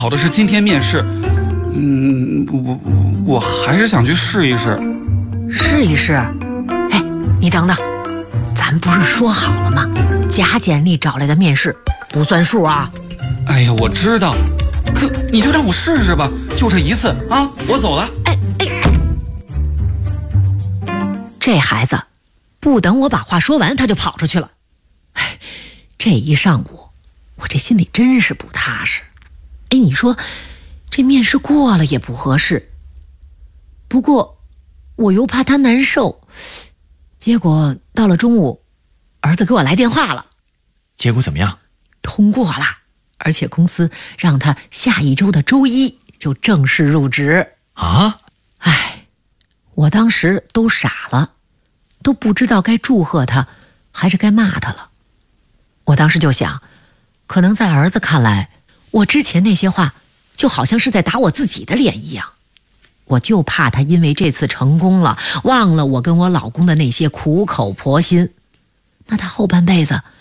好的是今天面试，我还是想去试一试。 试一试？哎，你等等，咱不是说好了吗？假简历找来的面试不算数啊。 哎呀，我知道，可你就让我试试吧，就这一次啊，我走了。 这孩子不等我把话说完，他就跑出去了。哎，这一上午我这心里真是不踏实。哎，你说这面试过了也不合适，不过我又怕他难受。结果到了中午，儿子给我来电话了。 结果怎么样？ 通过了，而且公司让他下一周的周一就正式入职啊！ 哎，我当时都傻了，都不知道该祝贺他还是该骂他了。我当时就想，可能在儿子看来，我之前那些话就好像是在打我自己的脸一样。我就怕他因为这次成功了，忘了我跟我老公的那些苦口婆心，那他后半辈子